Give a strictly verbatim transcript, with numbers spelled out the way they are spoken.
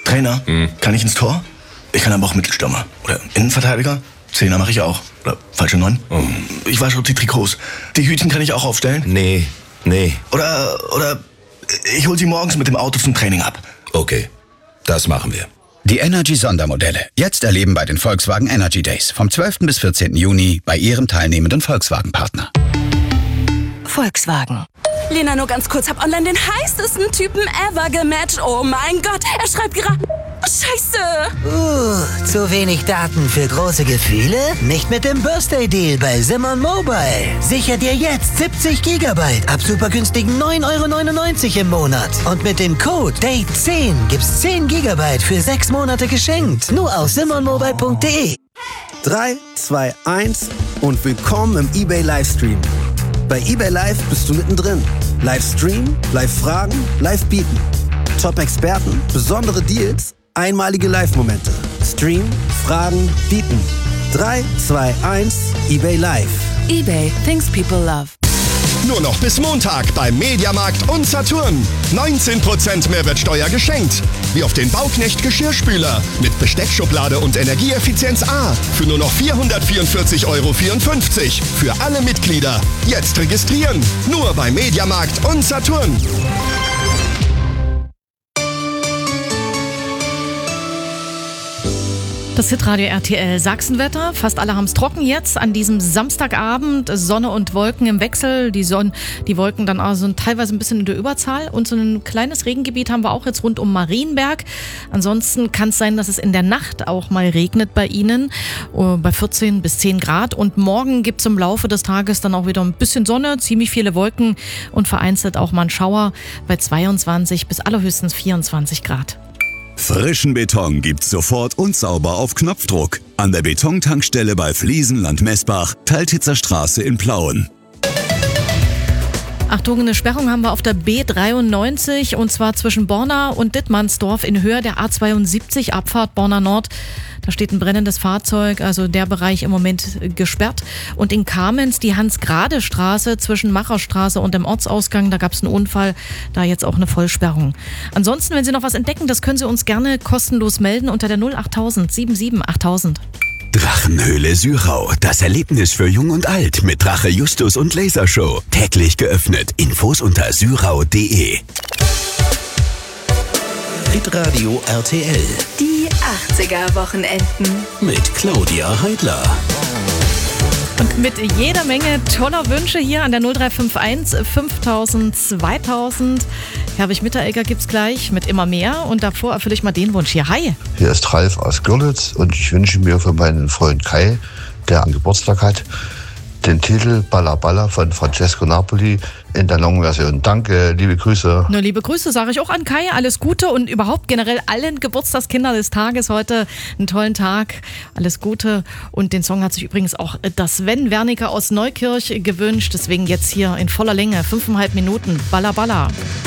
Trainer, Hm. kann ich ins Tor? Ich kann aber auch Mittelstürmer. Oder Innenverteidiger? Zehner mache ich auch. Oder falsche Neun? Oh. Ich wasche auch die Trikots. Die Hütchen kann ich auch aufstellen? Nee, nee. Oder, oder ich hol sie morgens mit dem Auto zum Training ab. Okay, das machen wir. Die Energy-Sondermodelle. Jetzt erleben bei den Volkswagen Energy Days. Vom zwölften bis vierzehnten Juni bei Ihrem teilnehmenden Volkswagen-Partner. Volkswagen. Lena, nur ganz kurz, hab online den heißesten Typen ever gematcht. Oh mein Gott, er schreibt gerade... Scheiße! Uh, zu wenig Daten für große Gefühle? Nicht mit dem Birthday-Deal bei Simon Mobile. Sicher dir jetzt siebzig Gigabyte ab super günstigen neun Euro neunundneunzig im Monat. Und mit dem Code Date zehn gibt's zehn Gigabyte für sechs Monate geschenkt. Nur auf simon mobile punkt de. drei, zwei, eins und willkommen im eBay Livestream. Bei eBay Live bist du mittendrin. Livestream, Live-Fragen, Live-Bieten. Top-Experten, besondere Deals, einmalige Live-Momente. Stream, Fragen, Bieten. drei, zwei, eins, eBay Live. eBay, things people love. Nur noch bis Montag beim Mediamarkt und Saturn. neunzehn Prozent Mehrwertsteuer geschenkt. Wie auf den Bauknecht Geschirrspüler mit Besteckschublade und Energieeffizienz A für nur noch vierhundertvierundvierzig Euro vierundfünfzig. Für alle Mitglieder. Jetzt registrieren. Nur beim Mediamarkt und Saturn. Das Hitradio R T L Sachsenwetter. Fast alle haben es trocken jetzt an diesem Samstagabend. Sonne und Wolken im Wechsel. Die Sonne, die Wolken dann also teilweise ein bisschen in der Überzahl. Und so ein kleines Regengebiet haben wir auch jetzt rund um Marienberg. Ansonsten kann es sein, dass es in der Nacht auch mal regnet bei Ihnen. Bei vierzehn bis zehn Grad. Und morgen gibt es im Laufe des Tages dann auch wieder ein bisschen Sonne, ziemlich viele Wolken und vereinzelt auch mal ein Schauer bei zweiundzwanzig bis allerhöchstens vierundzwanzig Grad. Frischen Beton gibt's sofort und sauber auf Knopfdruck. An der Betontankstelle bei Fliesenland Messbach, Teiltitzer Straße in Plauen. Achtung, eine Sperrung haben wir auf der B dreiundneunzig und zwar zwischen Borna und Dittmannsdorf in Höhe der A zweiundsiebzig, Abfahrt Borna Nord. Da steht ein brennendes Fahrzeug, also der Bereich im Moment gesperrt. Und in Kamenz die Hans-Grade-Straße zwischen Macherstraße und dem Ortsausgang, da gab es einen Unfall, da jetzt auch eine Vollsperrung. Ansonsten, wenn Sie noch was entdecken, das können Sie uns gerne kostenlos melden unter der null achttausend siebenundsiebzig achttausend. Drachenhöhle Syrau, das Erlebnis für Jung und Alt mit Drache Justus und Lasershow. Täglich geöffnet. Infos unter syrau punkt de. Hitradio R T L. Die achtziger-Wochenenden. Mit Claudia Heidler. Und mit jeder Menge toller Wünsche hier an der null drei fünf eins fünftausend zweitausend. Herbig Mitteregger gibt's gleich mit immer mehr. Und davor erfülle ich mal den Wunsch hier. Hi! Hier ist Ralf aus Görlitz und ich wünsche mir für meinen Freund Kai, der einen Geburtstag hat, den Titel Balla Balla von Francesco Napoli in der Long-Version. Danke, liebe Grüße. Nur liebe Grüße sage ich auch an Kai. Alles Gute und überhaupt generell allen Geburtstagskindern des Tages heute einen tollen Tag. Alles Gute. Und den Song hat sich übrigens auch das Sven Wernicke aus Neukirch gewünscht. Deswegen jetzt hier in voller Länge, fünfeinhalb Minuten. Balla Balla.